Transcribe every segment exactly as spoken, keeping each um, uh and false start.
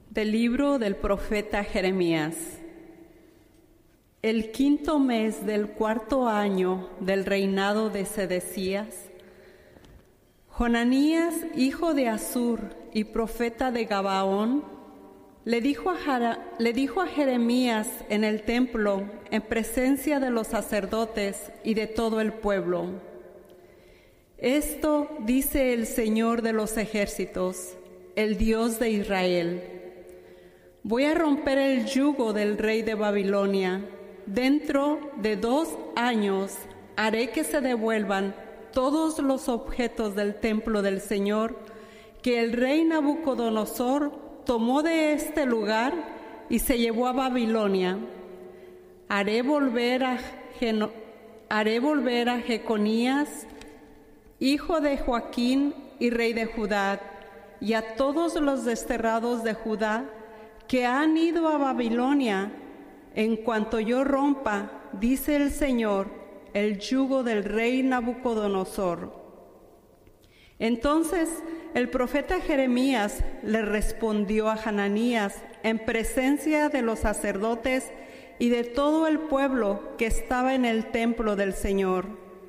Del libro del profeta Jeremías. El quinto mes del cuarto año del reinado de Sedecías, Jonanías, hijo de Azur y profeta de Gabaón, le dijo, a Jara, le dijo a Jeremías en el templo, en presencia de los sacerdotes y de todo el pueblo: Esto dice el Señor de los ejércitos, el Dios de Israel: Voy a romper el yugo del rey de Babilonia. Dentro de dos años haré que se devuelvan todos los objetos del templo del Señor que el rey Nabucodonosor tomó de este lugar y se llevó a Babilonia. Haré volver a, Geno, haré volver a Jeconías, hijo de Joaquín y rey de Judá, y a todos los desterrados de Judá que han ido a Babilonia, en cuanto yo rompa, dice el Señor, el yugo del rey Nabucodonosor. Entonces el profeta Jeremías le respondió a Hananías en presencia de los sacerdotes y de todo el pueblo que estaba en el templo del Señor: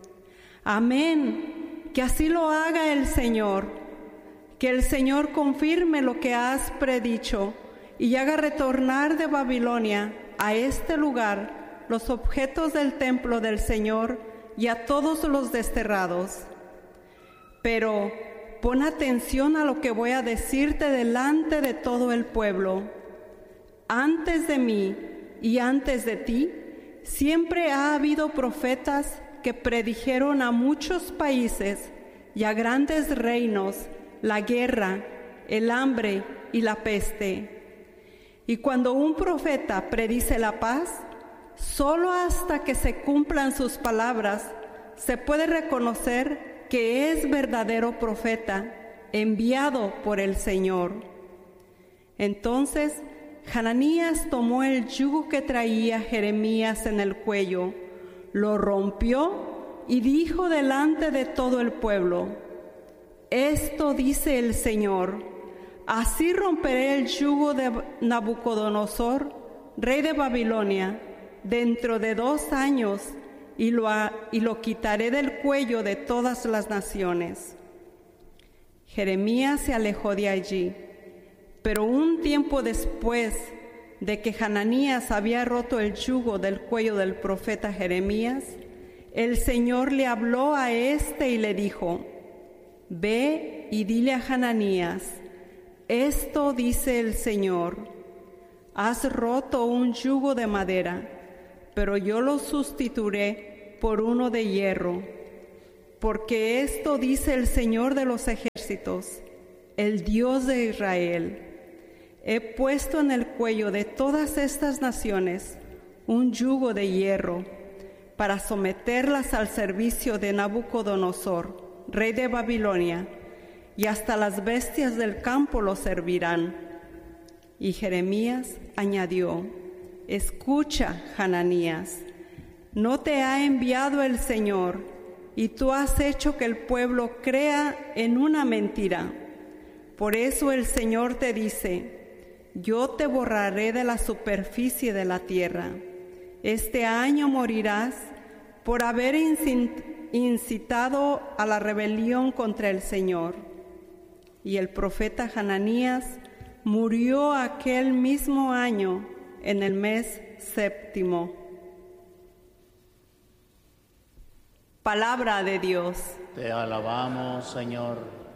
Amén, que así lo haga el Señor, que el Señor confirme lo que has predicho y haga retornar de Babilonia a este lugar los objetos del templo del Señor y a todos los desterrados. Pero pon atención a lo que voy a decirte delante de todo el pueblo. Antes de mí y antes de ti, siempre ha habido profetas que predijeron a muchos países y a grandes reinos la guerra, el hambre y la peste. Y cuando un profeta predice la paz, solo hasta que se cumplan sus palabras se puede reconocer que es verdadero profeta, enviado por el Señor. Entonces Hananías tomó el yugo que traía Jeremías en el cuello, lo rompió y dijo delante de todo el pueblo: Esto dice el Señor: Así romperé el yugo de Nabucodonosor, rey de Babilonia, dentro de dos años, y lo, y lo quitaré del cuello de todas las naciones. Jeremías se alejó de allí, pero un tiempo después de que Hananías había roto el yugo del cuello del profeta Jeremías, el Señor le habló a éste y le dijo: Ve y dile a Hananías: Esto dice el Señor: Has roto un yugo de madera, pero yo lo sustituiré por uno de hierro. Porque esto dice el Señor de los ejércitos, el Dios de Israel: He puesto en el cuello de todas estas naciones un yugo de hierro, para someterlas al servicio de Nabucodonosor, rey de Babilonia, y hasta las bestias del campo lo servirán. Y Jeremías añadió: Escucha, Hananías, ¿no te ha enviado el Señor, y tú has hecho que el pueblo crea en una mentira? Por eso el Señor te dice: Yo te borraré de la superficie de la tierra. Este año morirás por haber incitado a la rebelión contra el Señor. Y el profeta Hananías murió aquel mismo año, en el mes séptimo. Palabra de Dios. Te alabamos, Señor.